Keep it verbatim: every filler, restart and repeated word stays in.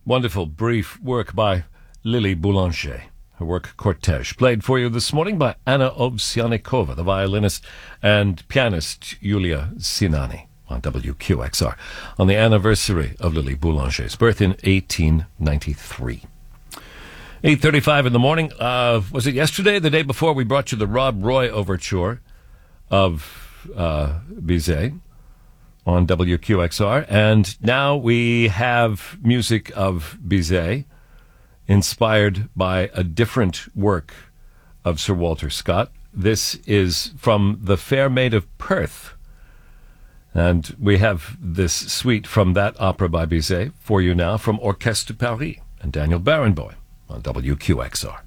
Wonderful, brief work by Lily Boulanger. Her work, Cortège, played for you this morning by Anna Ovsyannikova, the violinist, and pianist Yulia Sinani on W Q X R, on the anniversary of Lily Boulanger's birth in eighteen ninety-three. eight thirty-five in the morning. Uh, was it yesterday, the day before, we brought you the Rob Roy overture of uh, Bizet on W Q X R, and now we have music of Bizet inspired by a different work of Sir Walter Scott. This is from The Fair Maid of Perth, and we have this suite from that opera by Bizet for you now from Orchestre de Paris and Daniel Barenboim on W Q X R.